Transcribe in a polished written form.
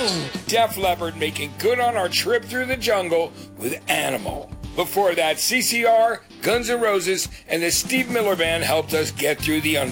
Def Leppard making good on our trip through the jungle with Animal. Before that, CCR, Guns N' Roses, and the Steve Miller Band helped us get through the